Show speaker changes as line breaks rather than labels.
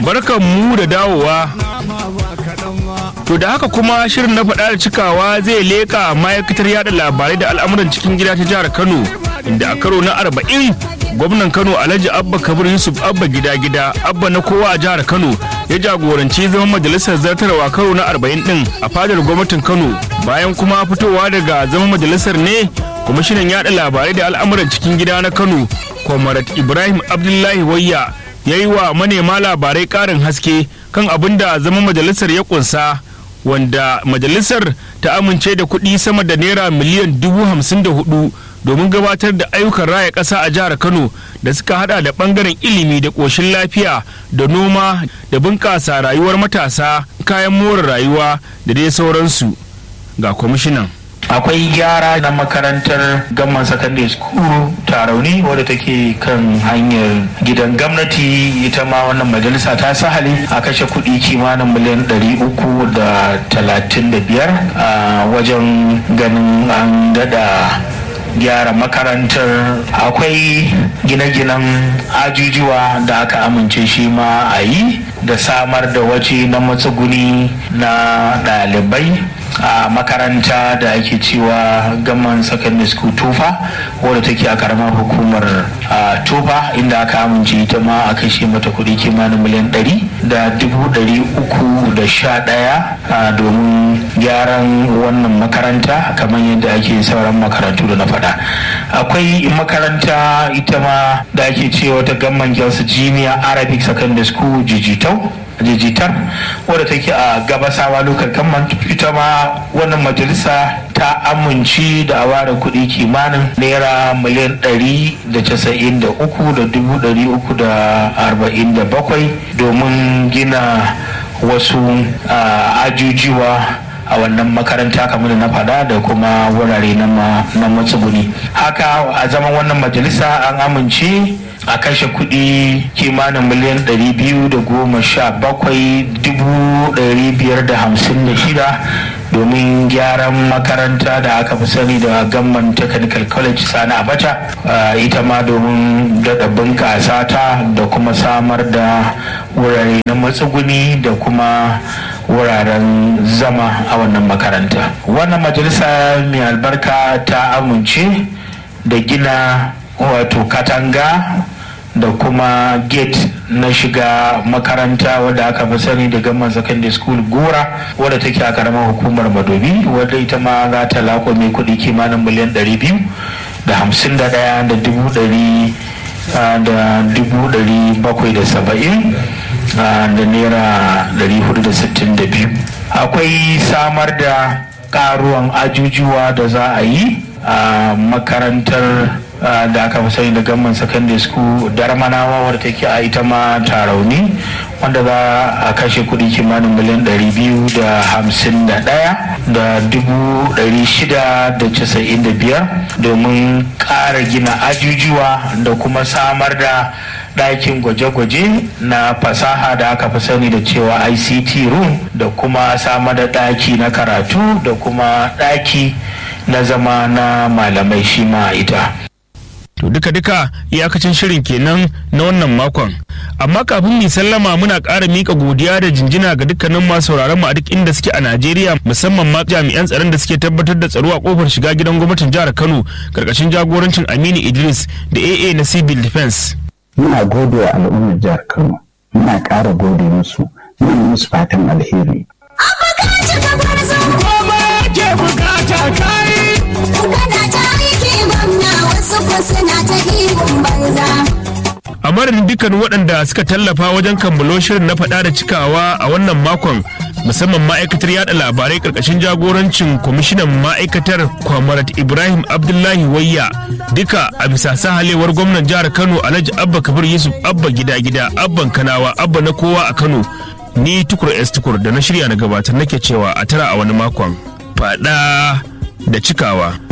Barkan mu da dawowa. To da haka kuma shirin na faɗa da cikawa zai leƙa ma'aikatar yada labarai da al'amuran cikin gida ta jihar Kano, inda a karo na 40 gwamnan Kano Alhaji Abba Kabir Yusuf Abba gida Abba na kowa a jihar Kano ya jagoranci zaman majalisar zartarwa karo na 40 din a fadar gwamnatin Kano. Bayan kuma fitowa daga zaman majalisar ne kwamishinan yada labarai da al'amuran cikin gida na Kano Comrade Ibrahim Abdullahi Wayya ya yi wa manema labarai ƙarin haske kan abin da zaman majalisar ya kunsa, wanda majalisar ta amince da kuɗi sama da naira miliyan 54,000 domin gabatar da ayyukan raya ƙasa a jihar Kano da suka hada da ɓangaren ilimi da ƙoshin lafiya da noma da bunƙasa rayuwar matasa, kayan more rayuwa da dai sauransu. Ga kwamishinan.
Akwai gyara na makarantar Gamman Secondary School Tarauni wadda take kan hanyar gidan gwamnati. Ita ma wannan majalisa ta sahali a kashe kuɗi kimanin miliyan 335 a wajen ganin an dada gyara makarantar. Akwai gine-ginen ajujuwa da aka amince shi ma a yi da samar da waje na matsuguni na ɗalibai a makaranta da ake cewa Gamman Secondary School Tufa wadda take a karamar hukumar Tufa, inda aka amince ita ma a kashe mata kuɗi kimanin miliyan 100,311 domin gyaran wannan makaranta kamar yadda ake sauran makarantu da na faɗa. Akwai makaranta ita ma da ake cewa ta Gamman Girls Junior Arabic Secondary School Jijitar wadda take a Gabasawa Local Government. Ita ma wannan majalisa ta amince da a ware kuɗi kimanin naira miliyan 193,347 domin gina wasu ajujuwa a wannan makaranta kamar da na faɗa da kuma wurare na matsuguni. Haka a zaman wannan majalisa an amince a kashe kuɗi kimanin miliyan 217,556 domin gyaran makaranta da aka fi sani da Gamman Technical College Sani Abacha, ita ma domin daɗa bunƙasa ta da kuma samar da wurare na matsuguni da kuma wuraren zama a wannan makaranta. Wannan majalisa mai albarka ta amince da gina wato katanga da kuma gate na shiga makaranta wadda aka fi sani da Gamman Secondary School Gora wadda take a karamar hukumar Madobi, wadda ita ma za ta lako mai kuɗi kimanin miliyan 251,770 da naira 462. Akwai samar da karuwan ajujuwa da za a yi a makarantar da aka fi sani da Gamman Secondary School Darmanawa wadda take a ita ma Tarauni, wanda za a kashe kuɗi kimanin miliyan 251,695 domin ƙara gina ajujuwa da kuma samar da ɗakin gwaje-gwaje na fasaha da aka fi sani da cewa ICT room, da kuma samar da ɗaki na karatu da kuma ɗaki na zama na malamai shi ma ita.
To duka iyakacin shirin kenan na wannan makon. Amma kafin mu sallama muna ƙara mika godiya da jinjina ga dukkanin masu sauraron mu a duk inda suke a Najeriya, musamman ma jami'an tsaron da suke tabbatar da tsaro a kofar shiga gidan gwamnatin jihar Kano karkashin jagorancin Aminu Idris da AA na Civil Defense.
Muna gode wa al'ummar jihar Kano, muna ƙara gode musu, muna musu fatan alheri.
A madadin dukkan waɗanda suka tallafa wajen kammalo shirin na faɗa da cikawa a wannan makon, musamman ma'aikatar yada labarai karkashin jagorancin kwamishinan ma'aikatar Comrade Ibrahim Abdullahi Wayya, duka a bisa sahalewar gwamnan jihar Kano Alhaji Abba Kabir Yusuf Abba gida Abban Kanawa, Abba na kowa a Kano. Ni Tukur S Tukur da na shirya na gabatar nake cewa a tara a wani makon faɗa da cikawa.